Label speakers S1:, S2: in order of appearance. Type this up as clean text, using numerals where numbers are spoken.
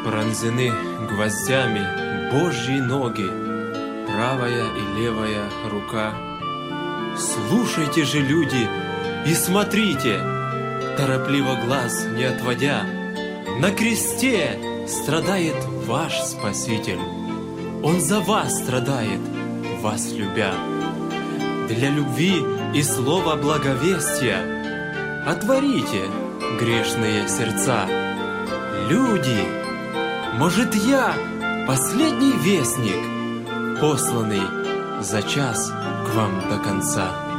S1: Пронзены гвоздями Божьи ноги, правая и левая рука. Слушайте же, люди, и смотрите, торопливо глаз не отводя. На кресте страдает ваш Спаситель. Он за вас страдает, вас любя. Для любви и слова благовестия отворите грешные сердца. Люди, может, я последний вестник, посланный за час к вам до конца.